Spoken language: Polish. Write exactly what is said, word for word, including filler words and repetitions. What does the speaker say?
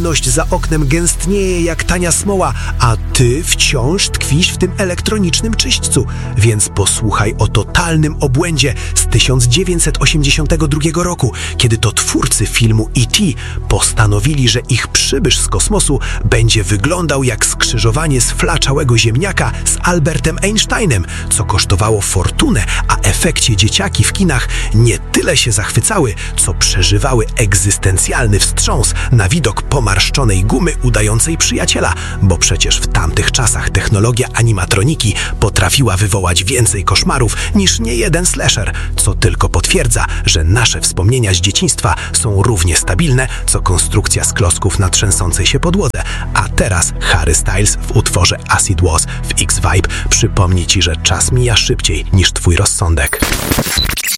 za oknem gęstnieje jak tania smoła, a ty wciąż tkwisz w tym elektronicznym czyśćcu. Więc posłuchaj o totalnym obłędzie z tysiąc dziewięćset osiemdziesiątego drugiego roku, kiedy to twórcy filmu E T postanowili, że ich przybysz z kosmosu będzie wyglądał jak skrzyżowanie sflaczałego ziemniaka z Albertem Einsteinem, co kosztowało fortunę, a efekcie dzieciaki w kinach nie tyle się zachwycały, co przeżywały egzystencjalny wstrząs na widok pomarszczonej gumy udającej przyjaciela, bo przecież w tamtych czasach technologia animatroniki potrafiła wywołać więcej koszmarów niż niejeden slasher, co tylko potwierdza, że nasze wspomnienia z dzieciństwa są równie stabilne, co konstrukcja z klocków na trzęsącej się podłodze. A teraz Harry Styles w utworze Acid Was w X-Vibe przypomni ci, że czas mija szybciej niż twój rozsądek.